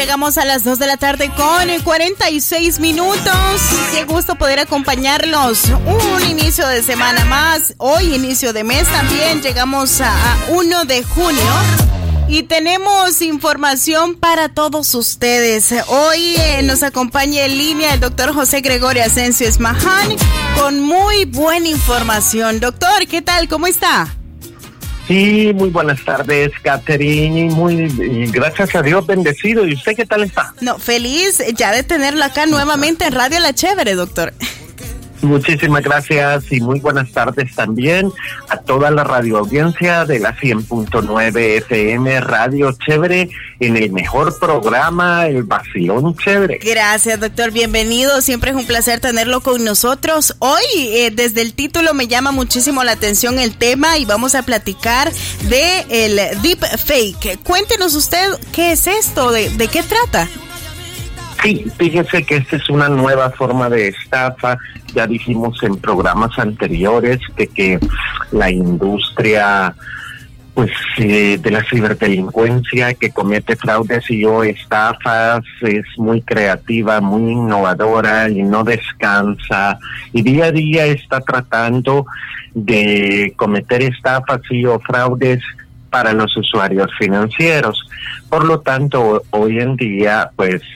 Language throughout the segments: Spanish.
llegamos a las 2 de la tarde con 46 minutos. Qué gusto poder acompañarlos un inicio de semana más. Hoy inicio de mes también. Llegamos a 1 de junio. Y tenemos información para todos ustedes. Hoy nos acompaña en línea el doctor José Gregorio Asensio Esmaján con muy buena información. Doctor, ¿qué tal? ¿Cómo está? Sí, muy buenas tardes, Catherine. Gracias a Dios, bendecido. ¿Y usted qué tal está? No, feliz ya de tenerlo acá nuevamente en Radio La Chévere, doctor. Muchísimas gracias y muy buenas tardes también a toda la radioaudiencia de la 100.9 FM Radio Chévere en el mejor programa, El Vacilón Chévere. Gracias, doctor, bienvenido, siempre es un placer tenerlo con nosotros. Hoy, desde el título me llama muchísimo la atención el tema y vamos a platicar de el deepfake. Cuéntenos usted, ¿qué es esto? ¿De qué trata? Sí, fíjese que esta es una nueva forma de estafa. Ya dijimos en programas anteriores que la industria de la ciberdelincuencia que comete fraudes y estafas es muy creativa, muy innovadora y no descansa. Y día a día está tratando de cometer estafas y fraudes para los usuarios financieros. Por lo tanto, hoy en día,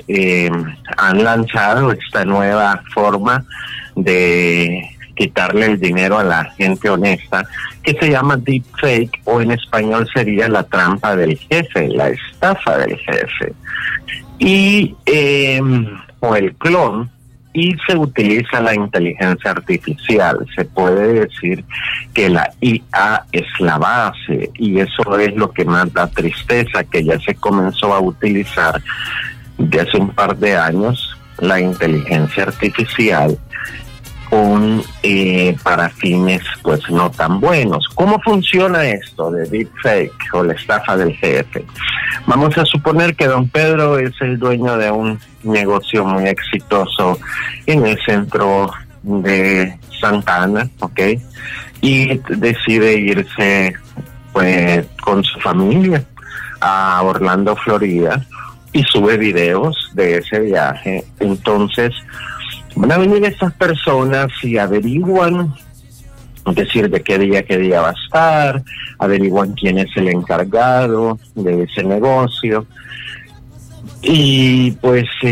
han lanzado esta nueva forma de quitarle el dinero a la gente honesta, que se llama deepfake, o en español sería la trampa del jefe, la estafa del jefe. Y, o el clon, y se utiliza la inteligencia artificial. Se puede decir que la IA es la base, y eso es lo que más da tristeza, que ya se comenzó a utilizar de hace un par de años la inteligencia artificial para fines no tan buenos. ¿Cómo funciona esto de deepfake o la estafa del jefe? Vamos a suponer que don Pedro es el dueño de un negocio muy exitoso en el centro de Santa Ana, ¿ok? Y decide irse con su familia a Orlando, Florida, y sube videos de ese viaje. Entonces van a venir estas personas y averiguan, decir de qué día va a estar, averiguan quién es el encargado de ese negocio, y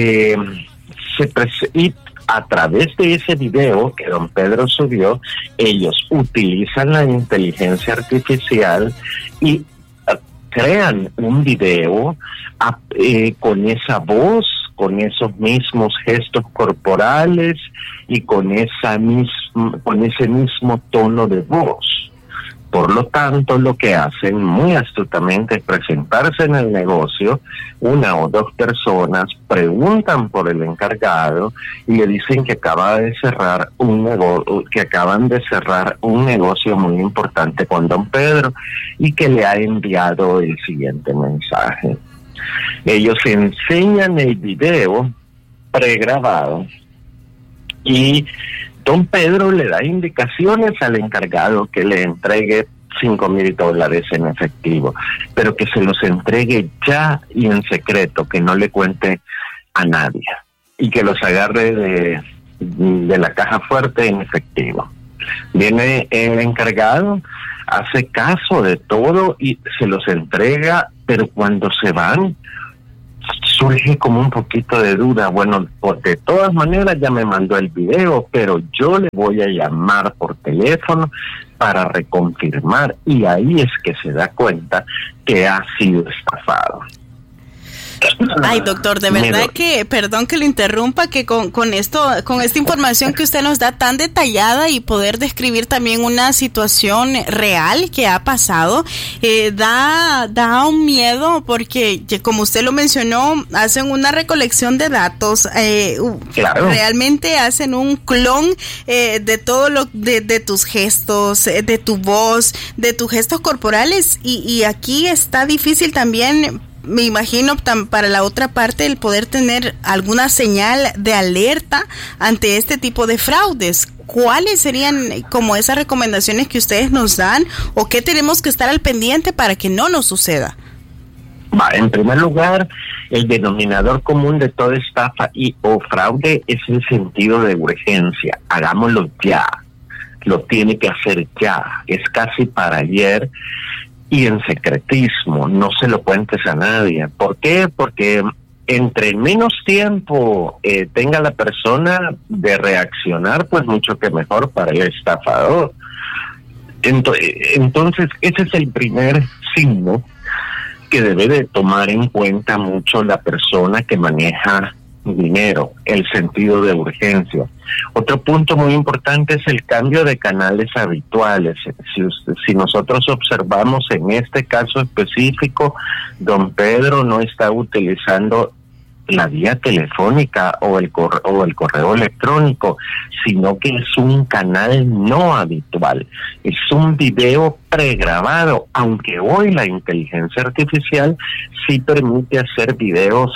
y a través de ese video que don Pedro subió, ellos utilizan la inteligencia artificial y crean un video con esa voz, con esos mismos gestos corporales y con ese mismo tono de voz. Por lo tanto, lo que hacen muy astutamente es presentarse en el negocio, una o dos personas preguntan por el encargado y le dicen que acaban de cerrar un negocio muy importante con don Pedro y que le ha enviado el siguiente mensaje. Ellos enseñan el video pregrabado y don Pedro le da indicaciones al encargado que le entregue $5,000 en efectivo, pero que se los entregue ya y en secreto, que no le cuente a nadie y que los agarre de la caja fuerte en efectivo. Viene el encargado, hace caso de todo y se los entrega, pero cuando se van surge como un poquito de duda. Bueno, de todas maneras ya me mandó el video, pero yo le voy a llamar por teléfono para reconfirmar, y ahí es que se da cuenta que ha sido estafado. Ay, doctor, de verdad que, perdón que lo interrumpa, que con esta información que usted nos da tan detallada y poder describir también una situación real que ha pasado, da un miedo, porque como usted lo mencionó, hacen una recolección de datos, claro. Realmente hacen un clon de todo de tus gestos, de tu voz, de tus gestos corporales, y aquí está difícil también, me imagino, para la otra parte, el poder tener alguna señal de alerta ante este tipo de fraudes. ¿Cuáles serían como esas recomendaciones que ustedes nos dan, o qué tenemos que estar al pendiente para que no nos suceda? En primer lugar, el denominador común de toda estafa o fraude es el sentido de urgencia. Hagámoslo ya. Lo tiene que hacer ya. Es casi para ayer y en secretismo. No se lo cuentes a nadie. ¿Por qué? Porque entre menos tiempo tenga la persona de reaccionar, pues mucho que mejor para el estafador. Entonces, ese es el primer signo que debe de tomar en cuenta mucho la persona que maneja dinero, el sentido de urgencia. Otro punto muy importante es el cambio de canales habituales. Si nosotros observamos en este caso específico, don Pedro no está utilizando la vía telefónica o el correo electrónico, sino que es un canal no habitual, es un video pregrabado, aunque hoy la inteligencia artificial sí permite hacer videos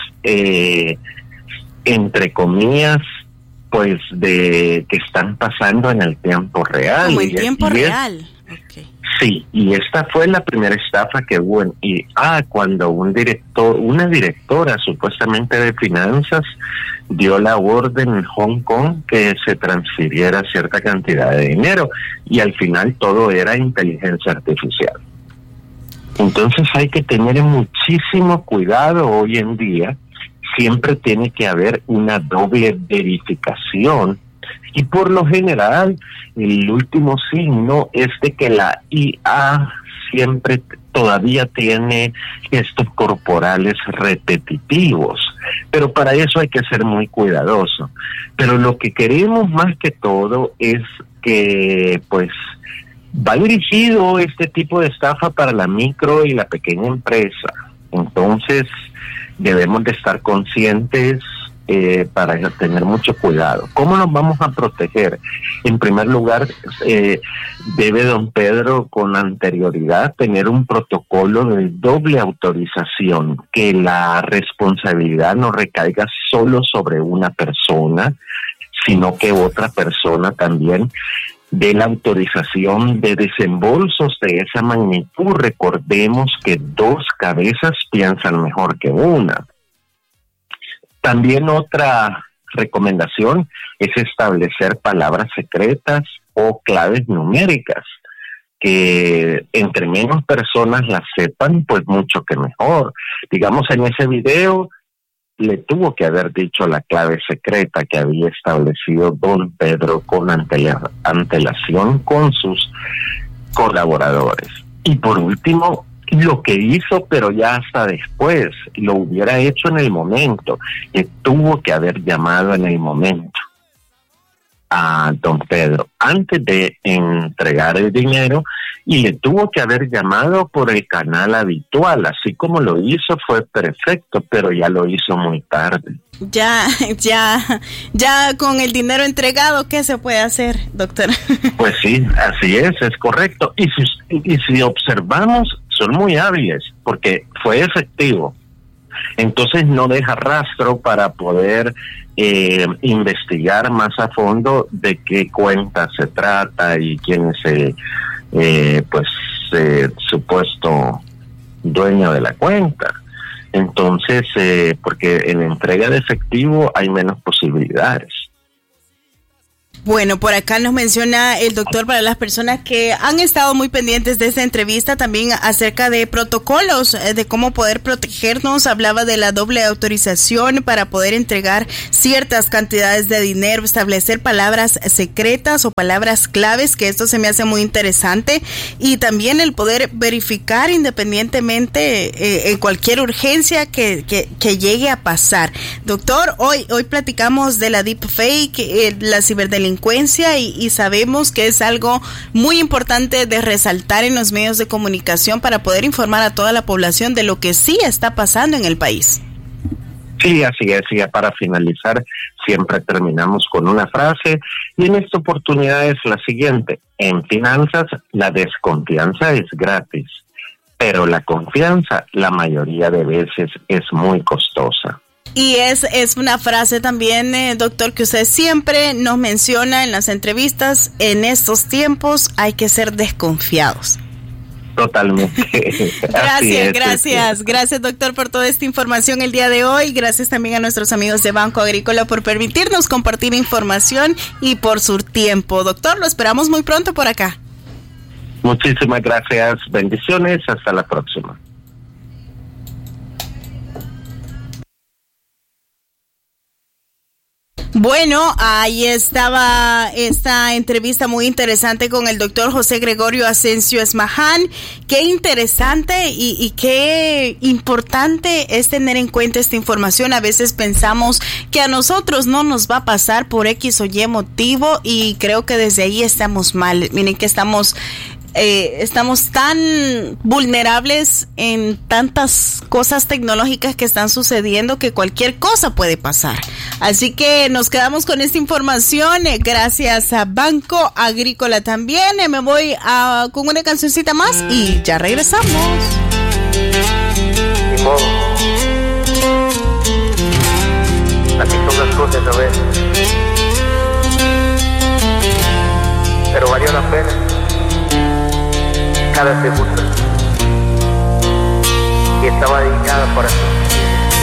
entre comillas, pues de que están pasando en el tiempo real. Como en tiempo real. Okay. Sí, y esta fue la primera estafa que hubo cuando una directora supuestamente de finanzas dio la orden en Hong Kong que se transfiriera cierta cantidad de dinero y al final todo era inteligencia artificial. Entonces hay que tener muchísimo cuidado hoy en día. Siempre tiene que haber una doble verificación. Y por lo general, el último signo es de que la IA siempre todavía tiene gestos corporales repetitivos. Pero para eso hay que ser muy cuidadoso. Pero lo que queremos más que todo es que, pues, va dirigido este tipo de estafa para la micro y la pequeña empresa. Entonces, debemos de estar conscientes para tener mucho cuidado. ¿Cómo nos vamos a proteger? En primer lugar, debe don Pedro con anterioridad tener un protocolo de doble autorización, que la responsabilidad no recaiga solo sobre una persona, sino que otra persona también dé la autorización de desembolsos de esa magnitud. Recordemos que dos cabezas piensan mejor que una. También otra recomendación es establecer palabras secretas o claves numéricas, que entre menos personas las sepan, pues mucho que mejor. Digamos, en ese video le tuvo que haber dicho la clave secreta que había establecido don Pedro con antelación con sus colaboradores. Y por último, lo que hizo, pero ya hasta después, lo hubiera hecho en el momento, que tuvo que haber llamado en el momento a don Pedro antes de entregar el dinero, y le tuvo que haber llamado por el canal habitual. Así como lo hizo fue perfecto, pero ya lo hizo muy tarde. Ya con el dinero entregado, ¿qué se puede hacer, doctor? Pues sí, así es correcto. Y si observamos, son muy hábiles, porque fue efectivo. Entonces no deja rastro para poder investigar más a fondo de qué cuenta se trata y quién es el supuesto dueño de la cuenta. Entonces, porque en entrega de efectivo hay menos posibilidades. Bueno, por acá nos menciona el doctor, para las personas que han estado muy pendientes de esta entrevista, también acerca de protocolos, de cómo poder protegernos. Hablaba de la doble autorización para poder entregar ciertas cantidades de dinero, establecer palabras secretas o palabras claves, que esto se me hace muy interesante, y también el poder verificar independientemente en cualquier urgencia que llegue a pasar. Doctor, hoy platicamos de la deepfake, la ciberdelincuencia, y sabemos que es algo muy importante de resaltar en los medios de comunicación para poder informar a toda la población de lo que sí está pasando en el país. Sí, así es. Y para finalizar, siempre terminamos con una frase, y en esta oportunidad es la siguiente: en finanzas, la desconfianza es gratis, pero la confianza la mayoría de veces es muy costosa. Y es una frase también, doctor, que usted siempre nos menciona en las entrevistas: en estos tiempos hay que ser desconfiados. Totalmente. Gracias, doctor, por toda esta información el día de hoy. Gracias también a nuestros amigos de Banco Agrícola por permitirnos compartir información y por su tiempo. Doctor, lo esperamos muy pronto por acá. Muchísimas gracias, bendiciones, hasta la próxima. Bueno, ahí estaba esta entrevista muy interesante con el doctor José Gregorio Asensio Esmaján. Qué interesante y qué importante es tener en cuenta esta información. A veces pensamos que a nosotros no nos va a pasar por X o Y motivo y creo que desde ahí estamos mal. Miren que estamos tan vulnerables en tantas cosas tecnológicas que están sucediendo que cualquier cosa puede pasar. Así que nos quedamos con esta información gracias a Banco Agrícola también. Me voy con una cancioncita más y ya regresamos. Así son las cosas a veces, pero valió la pena cada segundo, y estaba dedicada para ti.